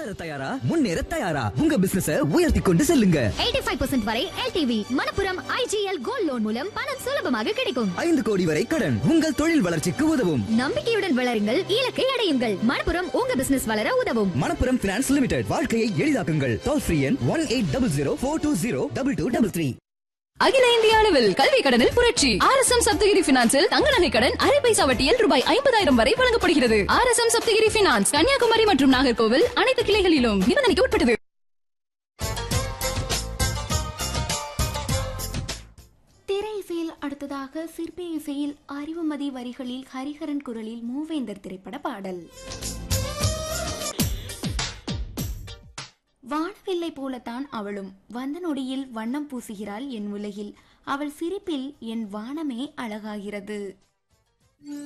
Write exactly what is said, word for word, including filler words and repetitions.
வளர தயாரா முன்னேற தயாரா உங்க பிசினஸ உயர்த்தி கொண்டு செல்லுங்க. எண்பத்தி ஐந்து சதவீதம் வரை L T V Manappuram I G L gold loan மூலம் பணம் சுலபமாக கிடைக்கும். ஐந்து கோடி வரை கடன் உங்கள் தொழில் வளர்ச்சிக்கு உதவும். நம்பிக்கையுடன் வளருங்கள், இலக்கை அடையுங்கள். மணப்புரம் உங்க பிசினஸ் வளர உதவும். மணப்புரம் பினான்ஸ் லிமிடெட், வாழ்க்கையை எளிதாக்குங்கள். டோல் ஃப்ரீ எண் one eight double zero four two zero double two double three. அகில இந்திய அளவில் கல்வி கடனில் புரட்சி. ஆர் எஸ் எம் சப்தகிரி பினான்சில் தங்க நகை கடன் அரை பைசா வட்டியில் ரூபாய் ஐம்பதாயிரம் வரை வழங்கப்படுகிறது. R S M Saptagiri finance, Kanyakumari மற்றும் நாகர்கோவில் அனைத்து கிளைகளிலும். நிபந்தனைக்கு உட்பட்டது. திரை இசையில் அடுத்ததாக சிற்பி இசையில் அறிவுமதி வரிகளில் ஹரிஹரன் குரலில் மூவேந்தர் திரைப்பட பாடல். வானவில்லை போலத்தான் அவளும் வந்த நொடியில் வண்ணம் பூசுகிறாள் என் உலகில். அவள் சிரிப்பில் என் வானமே அழகாகிறது.